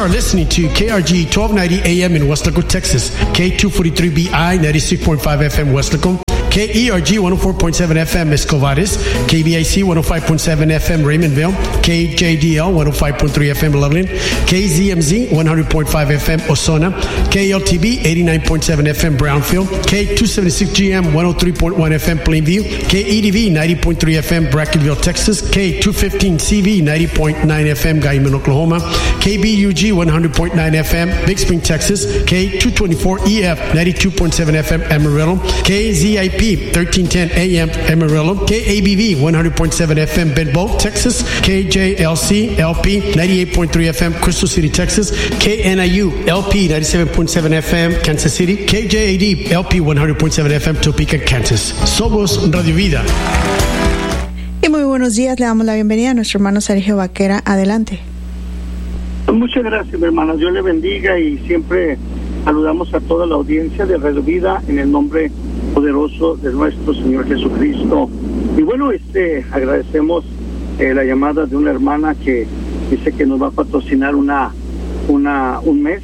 are listening to KRG 1290 AM in West Laco, Texas, K243BI 96.5 FM West Laco, KERG 104.7 FM Escovares, KBIC 105.7 FM Raymondville, KJDL 105.3 FM Loveland, KZMZ 100.5 FM Osona, KLTB 89.7 FM Brownfield, K276GM 103.1 FM Plainview, KEDV 90.3 FM Brackenville, Texas, K215CV 90.9 FM Guyman, Oklahoma, KBUG 100.9 FM Big Spring, Texas, K224EF 92.7 FM Amarillo, KZIP 1310 AM Amarillo, KABV 100.7 FM Benbow, Texas, KJLC LP 98.3 FM Crystal City, Texas, KNIU LP 97.7 FM Kansas City, KJAD LP 100.7 FM Topeka, Kansas. Somos Radio Vida. Y muy buenos días, le damos la bienvenida a nuestro hermano Sergio Vaquera. Adelante. Muchas gracias, mi hermana. Dios le bendiga y siempre saludamos a toda la audiencia de Radio Vida en el nombre poderoso de nuestro Señor Jesucristo. Y bueno, agradecemos la llamada de una hermana que dice que nos va a patrocinar un mes.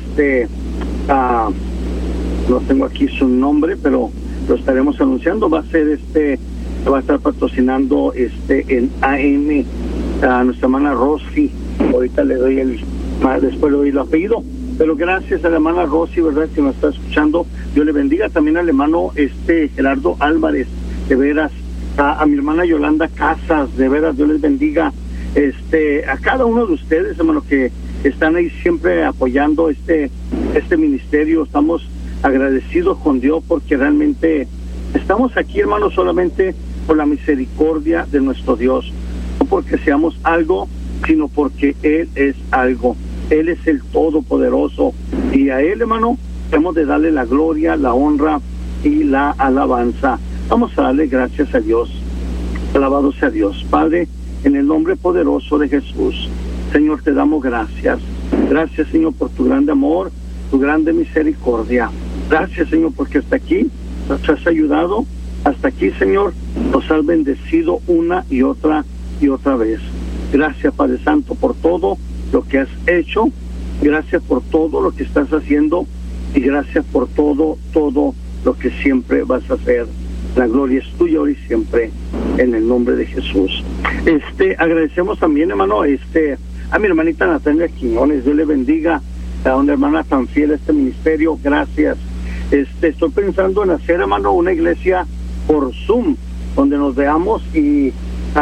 No tengo aquí su nombre, pero lo estaremos anunciando. Va a estar patrocinando en AM a nuestra hermana Rosy. Ahorita le doy después le doy el apellido. Pero gracias a la hermana Rosy, ¿verdad?, que nos está escuchando. Dios le bendiga también al hermano Gerardo Álvarez, de veras, a mi hermana Yolanda Casas, de veras, Dios les bendiga. A cada uno de ustedes, hermano, que están ahí siempre apoyando este ministerio. Estamos agradecidos con Dios porque realmente estamos aquí, hermano, solamente por la misericordia de nuestro Dios. No porque seamos algo, sino porque Él es algo. Él es el Todopoderoso y a Él, hermano, hemos de darle la gloria, la honra y la alabanza. Vamos a darle gracias a Dios. Alabado sea Dios. Padre, en el nombre poderoso de Jesús, Señor, te damos gracias. Gracias, Señor, por tu grande amor, tu grande misericordia. Gracias, Señor, porque hasta aquí nos has ayudado. Hasta aquí, Señor, nos has bendecido una y otra vez. Gracias, Padre Santo, por todo lo que has hecho. Gracias por todo lo que estás haciendo y gracias por todo lo que siempre vas a hacer. La gloria es tuya hoy y siempre, en el nombre de Jesús. Agradecemos también, hermano, a mi hermanita Natalia Quiñones. Dios le bendiga a una hermana tan fiel a este ministerio. Gracias. Estoy pensando en hacer, hermano, una iglesia por Zoom, donde nos veamos y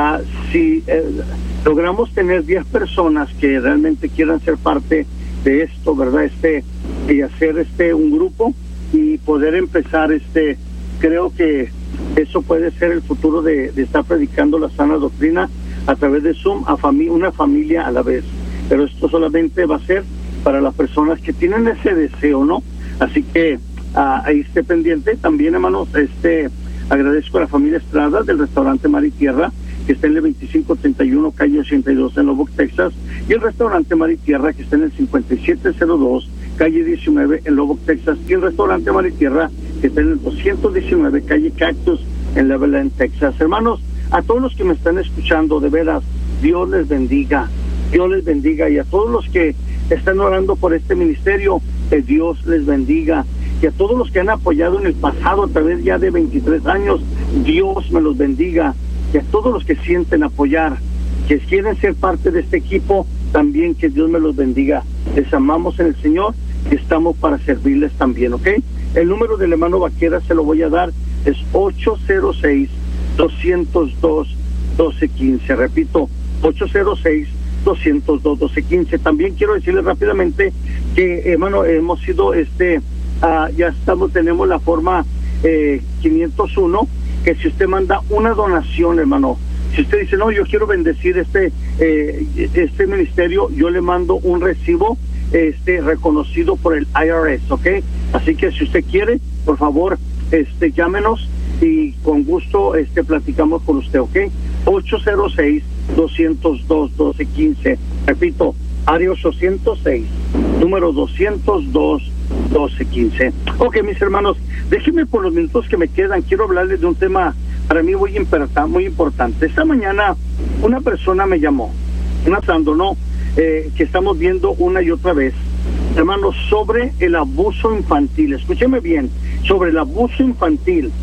si logramos tener 10 personas que realmente quieran ser parte de esto, ¿verdad? Y hacer un grupo y poder empezar, creo que eso puede ser el futuro de estar predicando la sana doctrina a través de Zoom a una familia a la vez. Pero esto solamente va a ser para las personas que tienen ese deseo, ¿no? Así que ahí esté pendiente. También, hermanos, agradezco a la familia Estrada del restaurante Mar y Tierra, que está en el 2531 calle 82 en Lubbock, Texas, y el restaurante Mar y Tierra, que está en el 5702 calle 19 en Lubbock, Texas, y el restaurante Mar y Tierra, que está en el 219 calle Cactus en Levelland, Texas. Hermanos, a todos los que me están escuchando, de veras, Dios les bendiga, y a todos los que están orando por este ministerio, que Dios les bendiga, y a todos los que han apoyado en el pasado a través ya de 23 años, Dios me los bendiga. Y a todos los que sienten apoyar, que quieren ser parte de este equipo, también que Dios me los bendiga. Les amamos en el Señor y estamos para servirles también, ¿ok? El número del hermano Vaquera se lo voy a dar, es 806-202-1215. Repito, 806-202-1215. También quiero decirles rápidamente que, hermano, hemos sido, tenemos la forma 501, que si usted manda una donación, hermano, si usted dice, no, yo quiero bendecir este ministerio, yo le mando un recibo reconocido por el IRS, ¿ok? Así que si usted quiere, por favor, llámenos y con gusto platicamos con usted, ¿ok? 806-202-1215. Repito, área 806, número 202-1215. Ok, mis hermanos, déjenme por los minutos que me quedan, quiero hablarles de un tema para mí muy importante. Esta mañana una persona me llamó, una abandonó, que estamos viendo una y otra vez, hermanos, sobre el abuso infantil. Escúcheme bien, sobre el abuso infantil.